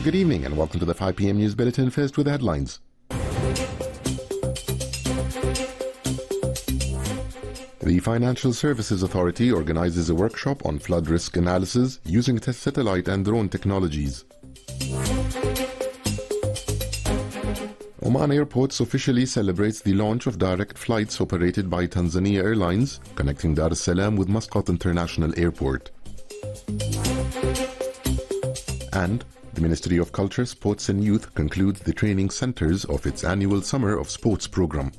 Good evening and welcome to the 5 p.m. News Bulletin. First with the headlines. The Financial Services Authority organizes a workshop on flood risk analysis using satellite and drone technologies. Oman Airports officially celebrates the launch of direct flights operated by Tanzania Airlines, connecting Dar es Salaam with Muscat International Airport. And the Ministry of Culture, Sports and Youth concludes the training centers of its annual Summer of Sports program.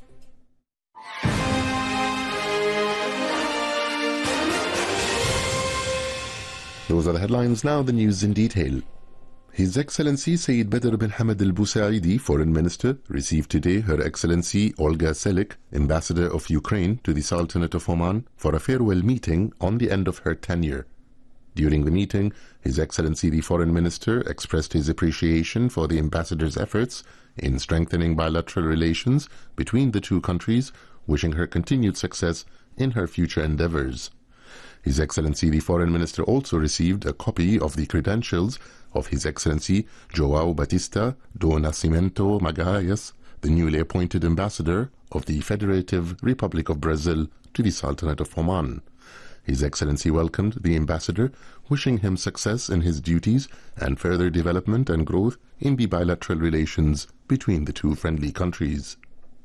Those are the headlines. Now the news in detail. His Excellency Sayyid Badr bin Hamad Al Busaidi, Foreign Minister, received today Her Excellency Olga Selik, Ambassador of Ukraine to the Sultanate of Oman, for a farewell meeting on the end of her tenure. During the meeting, His Excellency the Foreign Minister expressed his appreciation for the ambassador's efforts in strengthening bilateral relations between the two countries, wishing her continued success in her future endeavors. His Excellency the Foreign Minister also received a copy of the credentials of His Excellency João Batista do Nascimento Magalhães, the newly appointed ambassador of the Federative Republic of Brazil to the Sultanate of Oman. His Excellency welcomed the ambassador, wishing him success in his duties and further development and growth in the bilateral relations between the two friendly countries.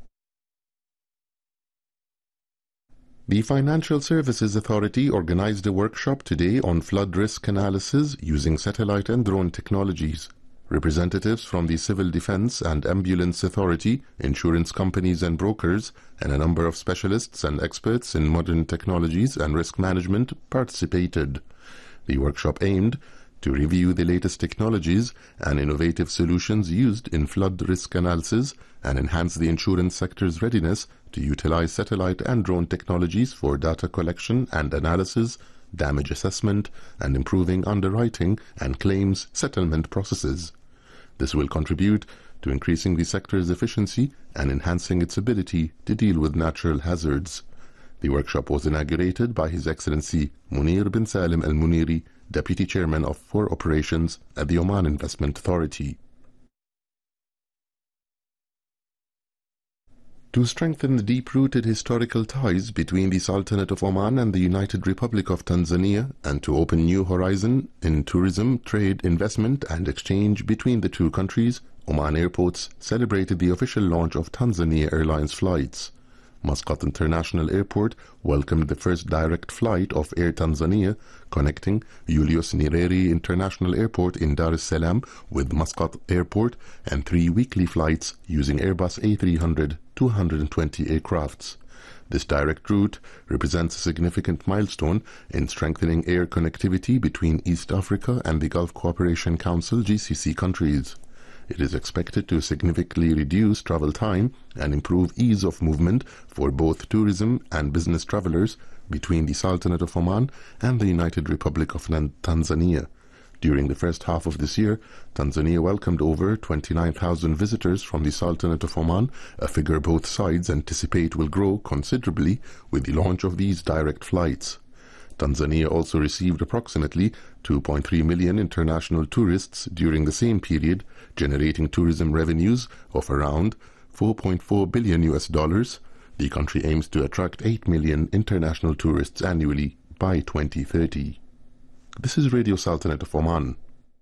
The Financial Services Authority organized a workshop today on flood risk analysis using satellite and drone technologies. Representatives from the Civil Defense and Ambulance Authority, insurance companies and brokers, and a number of specialists and experts in modern technologies and risk management participated. The workshop aimed to review the latest technologies and innovative solutions used in flood risk analysis and enhance the insurance sector's readiness to utilize satellite and drone technologies for data collection and analysis, damage assessment, and improving underwriting and claims settlement processes. This will contribute to increasing the sector's efficiency and enhancing its ability to deal with natural hazards. The workshop was inaugurated by His Excellency Munir bin Salim Al Muniri, Deputy Chairman for Operations at the Oman Investment Authority. To strengthen the deep-rooted historical ties between the Sultanate of Oman and the United Republic of Tanzania, and to open new horizons in tourism, trade, investment and exchange between the two countries, Oman Airports celebrated the official launch of Tanzania Airlines flights. Muscat International Airport welcomed the first direct flight of Air Tanzania, connecting Julius Nyerere International Airport in Dar es Salaam with Muscat Airport, and 3 weekly flights using Airbus A300 220 aircrafts. This direct route represents a significant milestone in strengthening air connectivity between East Africa and the Gulf Cooperation Council GCC countries. It is expected to significantly reduce travel time and improve ease of movement for both tourism and business travelers between the Sultanate of Oman and the United Republic of Tanzania. During the first half of this year, Tanzania welcomed over 29,000 visitors from the Sultanate of Oman, a figure both sides anticipate will grow considerably with the launch of these direct flights. Tanzania also received approximately 2.3 million international tourists during the same period, generating tourism revenues of around $4.4 billion. The country aims to attract 8 million international tourists annually by 2030. This is Radio Sultanate of Oman.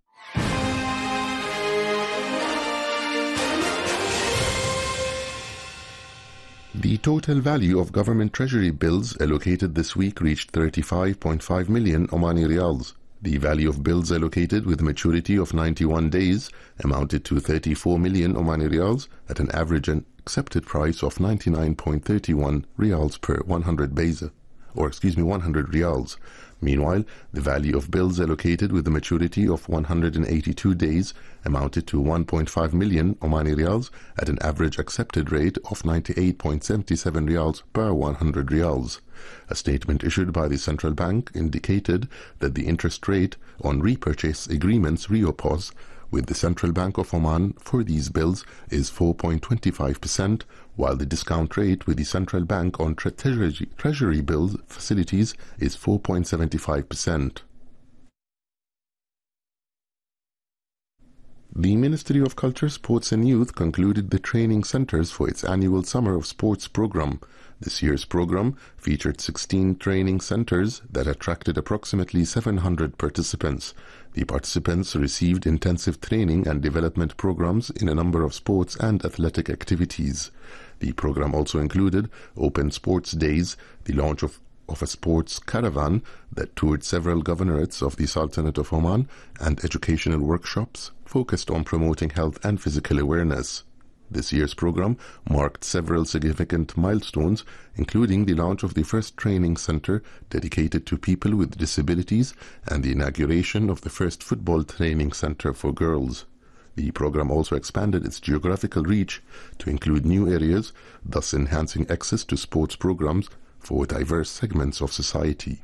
The total value of government treasury bills allocated this week reached 35.5 million Omani Riyals. The value of bills allocated with maturity of 91 days amounted to 34 million Omani Riyals at an average and accepted price of 99.31 Riyals per 100 Riyals. Meanwhile, the value of bills allocated with a maturity of 182 days amounted to 1.5 million Omani Riyals at an average accepted rate of 98.77 Riyals per 100 Riyals. A statement issued by the central bank indicated that the interest rate on repurchase agreements REOPOS with the Central Bank of Oman for these bills is 4.25%, while the discount rate with the Central Bank on treasury bill facilities is 4.75%. The Ministry of Culture, Sports and Youth concluded the training centers for its annual Summer of Sports program. This year's program featured 16 training centers that attracted approximately 700 participants. The participants received intensive training and development programs in a number of sports and athletic activities. The program also included open sports days, the launch of a sports caravan that toured several governorates of the Sultanate of Oman, and educational workshops focused on promoting health and physical awareness. This year's program marked several significant milestones, including the launch of the first training center dedicated to people with disabilities and the inauguration of the first football training center for girls. The program also expanded its geographical reach to include new areas, thus enhancing access to sports programs for diverse segments of society.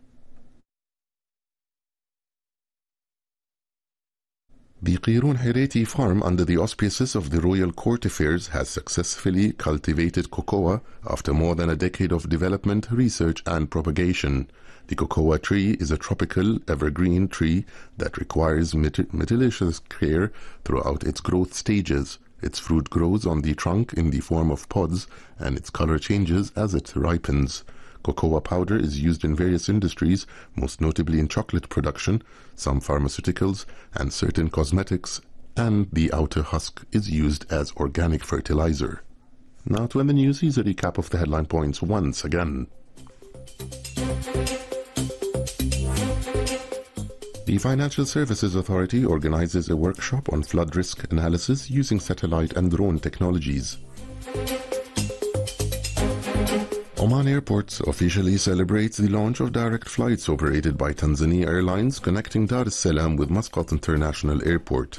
The Qirun Hireti farm, under the auspices of the Royal Court Affairs, has successfully cultivated cocoa after more than a decade of development, research and propagation. The cocoa tree is a tropical evergreen tree that requires meticulous care throughout its growth stages. Its fruit grows on the trunk in the form of pods, and its color changes as it ripens. Cocoa powder is used in various industries, most notably in chocolate production, some pharmaceuticals, and certain cosmetics, and the outer husk is used as organic fertilizer. Now to end the news, here's a recap of the headline points once again. The Financial Services Authority organizes a workshop on flood risk analysis using satellite and drone technologies. Oman Airports officially celebrates the launch of direct flights operated by Tanzania Airlines connecting Dar es Salaam with Muscat International Airport.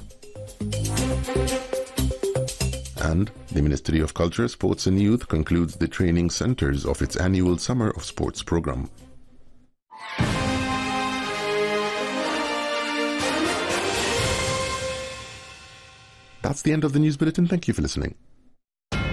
And the Ministry of Culture, Sports and Youth concludes the training centers of its annual Summer of Sports program. That's the end of the news bulletin. Thank you for listening.